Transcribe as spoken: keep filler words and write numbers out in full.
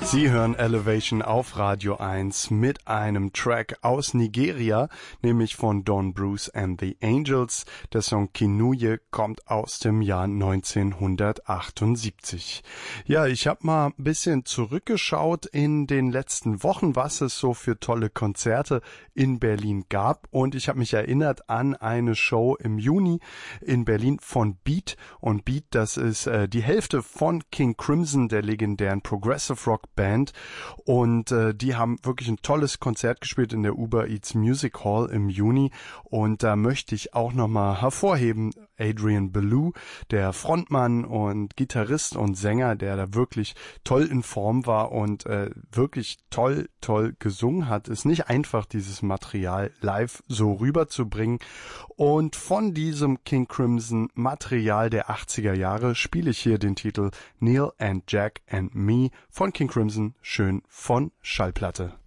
Sie hören Elevation auf Radio eins mit einem Track aus Nigeria, nämlich von Don Bruce and the Angels. Der Song Kinuye kommt aus dem Jahr neunzehnhundertachtundsiebzig. Ja, ich habe mal ein bisschen zurückgeschaut in den letzten Wochen, was es so für tolle Konzerte in Berlin gab. Und ich habe mich erinnert an eine Show im Juni in Berlin von Beat. Und Beat, das ist äh, die Hälfte von King Crimson, der legendären Progressive Rock Band, und äh, die haben wirklich ein tolles Konzert gespielt in der Uber Eats Music Hall im Juni, und da möchte ich auch nochmal hervorheben Adrian Belew, der Frontmann und Gitarrist und Sänger, der da wirklich toll in Form war und äh, wirklich toll, toll gesungen hat. Ist nicht einfach, dieses Material live so rüberzubringen, und von diesem King Crimson Material der achtziger Jahre spiele ich hier den Titel Neil and Jack and Me von King Crimson, schön von Schallplatte.